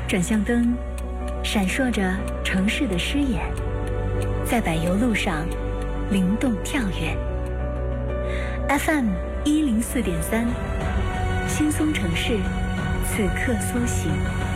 转向灯闪烁着城市的诗眼，在柏油路上灵动跳跃。FM 104.3，轻松城市，此刻苏醒。